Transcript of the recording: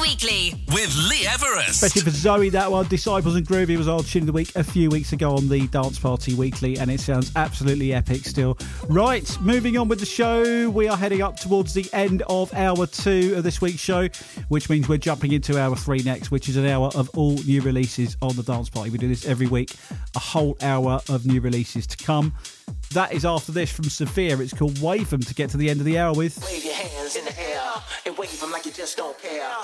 Weekly with Lee Everest. Especially for Zoe, that one. Disciples and Groovy was our tune of the week a few weeks ago on the Dance Party Weekly, and it sounds absolutely epic still. Right, moving on with the show. We are heading up towards the end of hour 2 of this week's show, which means we're jumping into hour 3 next, which is an hour of all new releases on the Dance Party. We do this every week, a whole hour of new releases to come. That is after this from Sophia. It's called Wave 'em to get to the end of the hour with. Wave your hands in the air and wave them like you just don't care.